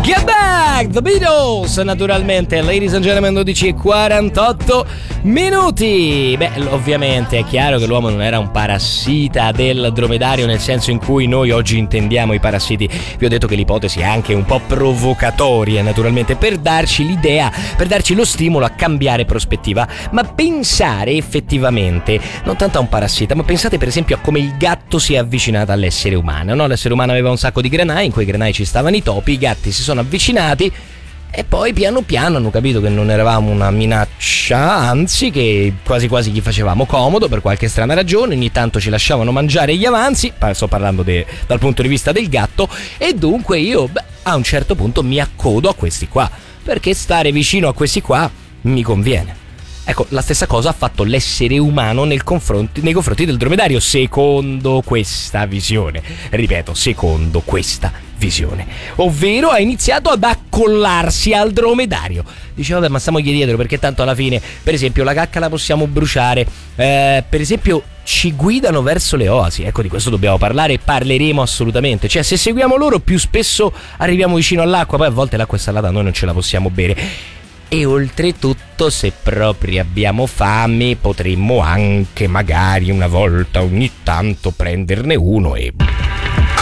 Get Back, The Beatles, naturalmente, ladies and gentlemen, 12:48 minuti. Beh, ovviamente è chiaro che l'uomo non era un parassita del dromedario nel senso in cui noi oggi intendiamo i parassiti. Vi ho detto che l'ipotesi è anche un po' provocatoria, naturalmente, per darci l'idea, per darci lo stimolo a cambiare prospettiva, ma pensare effettivamente non tanto a un parassita, ma pensate per esempio a come il gatto si è avvicinato all'essere umano, no? L'essere umano aveva un sacco di granai, in quei granai ci stavano i topi, i gatti si sono avvicinati e poi piano piano hanno capito che non eravamo una minaccia, anzi che quasi quasi gli facevamo comodo per qualche strana ragione, ogni tanto ci lasciavano mangiare gli avanzi, sto parlando dal punto di vista del gatto, e dunque io a un certo punto mi accodo a questi qua, perché stare vicino a questi qua mi conviene. Ecco, la stessa cosa ha fatto l'essere umano nei confronti del dromedario, secondo questa visione. Ripeto, secondo questa visione. Ovvero ha iniziato ad accollarsi al dromedario. Dice, vabbè, ma stiamogli dietro, perché tanto alla fine, per esempio, la cacca la possiamo bruciare. Per esempio, ci guidano verso le oasi. Ecco, di questo dobbiamo parlare e parleremo assolutamente. Cioè, se seguiamo loro, più spesso arriviamo vicino all'acqua. Poi a volte l'acqua è salata, noi non ce la possiamo bere. E oltretutto, se proprio abbiamo fame, potremmo anche magari una volta ogni tanto prenderne uno e